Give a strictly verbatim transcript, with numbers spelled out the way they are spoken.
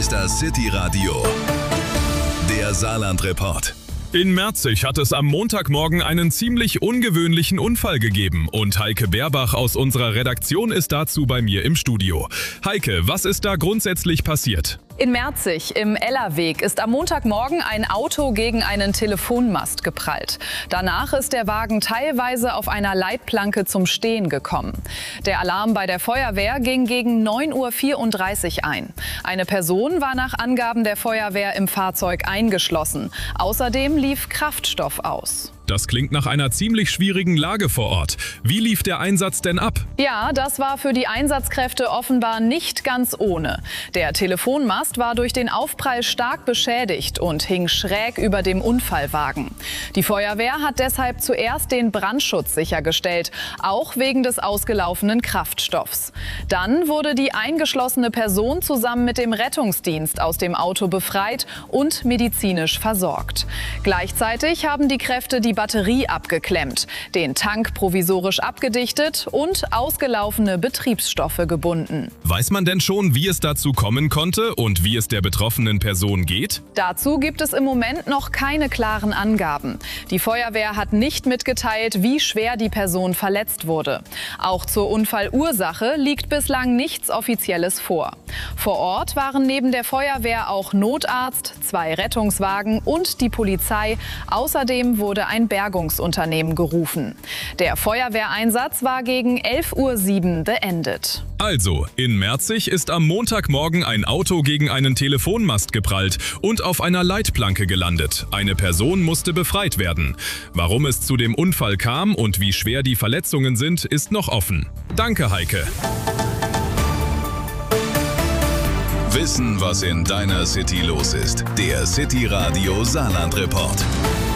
ist das City Radio, der Saarland-Report. In Merzig hat es am Montagmorgen einen ziemlich ungewöhnlichen Unfall gegeben und Heike Beerbach aus unserer Redaktion ist dazu bei mir im Studio. Heike, was ist da grundsätzlich passiert? In Merzig im Ellerweg ist am Montagmorgen ein Auto gegen einen Telefonmast geprallt. Danach ist der Wagen teilweise auf einer Leitplanke zum Stehen gekommen. Der Alarm bei der Feuerwehr ging gegen neun Uhr vierunddreißig ein. Eine Person war nach Angaben der Feuerwehr im Fahrzeug eingeschlossen. Außerdem lief Kraftstoff aus. Das klingt nach einer ziemlich schwierigen Lage vor Ort. Wie lief der Einsatz denn ab? Ja, das war für die Einsatzkräfte offenbar nicht ganz ohne. Der Telefonmast war durch den Aufprall stark beschädigt und hing schräg über dem Unfallwagen. Die Feuerwehr hat deshalb zuerst den Brandschutz sichergestellt, auch wegen des ausgelaufenen Kraftstoffs. Dann wurde die eingeschlossene Person zusammen mit dem Rettungsdienst aus dem Auto befreit und medizinisch versorgt. Gleichzeitig haben die Kräfte die Batterie abgeklemmt, den Tank provisorisch abgedichtet und ausgelaufene Betriebsstoffe gebunden. Weiß man denn schon, wie es dazu kommen konnte und wie es der betroffenen Person geht? Dazu gibt es im Moment noch keine klaren Angaben. Die Feuerwehr hat nicht mitgeteilt, wie schwer die Person verletzt wurde. Auch zur Unfallursache liegt bislang nichts Offizielles vor. Vor Ort waren neben der Feuerwehr auch Notarzt, zwei Rettungswagen und die Polizei. Außerdem wurde ein Bergungsunternehmen gerufen. Der Feuerwehreinsatz war gegen elf Uhr sieben beendet. Also, in Merzig ist am Montagmorgen ein Auto gegen einen Telefonmast geprallt und auf einer Leitplanke gelandet. Eine Person musste befreit werden. Warum es zu dem Unfall kam und wie schwer die Verletzungen sind, ist noch offen. Danke, Heike. Wissen, was in deiner City los ist. Der City Radio Saarland-Report.